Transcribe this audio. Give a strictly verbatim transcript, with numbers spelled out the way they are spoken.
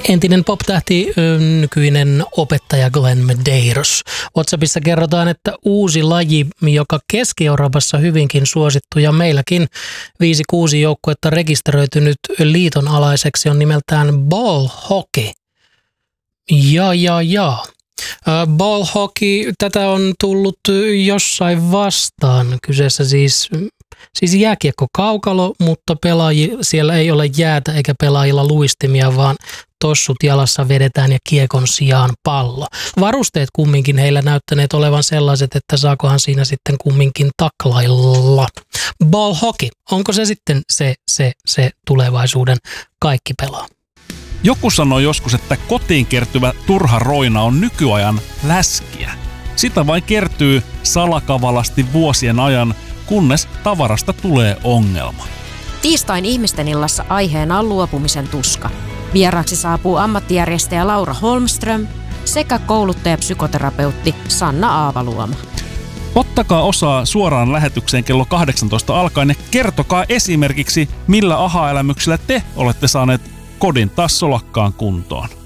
Entinen pop-tähti, nykyinen opettaja Glenn Medeiros. WhatsAppissa kerrotaan, että uusi laji, joka Keski-Euroopassa hyvinkin suosittu ja meilläkin viisi kuusi joukkuetta rekisteröitynyt liiton alaiseksi, on nimeltään ball hockey. Ja, ja, ja. Ball hockey, tätä on tullut jossain vastaan. Kyseessä siis, siis jääkiekko kaukalo, mutta pelaaji, siellä ei ole jäätä eikä pelaajilla luistimia, vaan tossut jalassa vedetään ja kiekon sijaan pallo. Varusteet kumminkin heillä näyttäneet olevan sellaiset, että saakohan siinä sitten kumminkin taklailla. Ball hockey, onko se sitten se, se, se tulevaisuuden kaikki pelaa? Joku sanoi joskus, että kotiin kertyvä turha roina on nykyajan läskiä. Sitä vain kertyy salakavalasti vuosien ajan, kunnes tavarasta tulee ongelma. Tiistain ihmisten illassa aiheena on luopumisen tuska. Vieraaksi saapuu ammattijärjestäjä Laura Holmström sekä kouluttaja-psykoterapeutti Sanna Aavaluoma. Ottakaa osaa suoraan lähetykseen kello kahdeksantoista alkaen ja kertokaa esimerkiksi, millä aha-elämyksillä te olette saaneet kodin taas solakkaan kuntoon.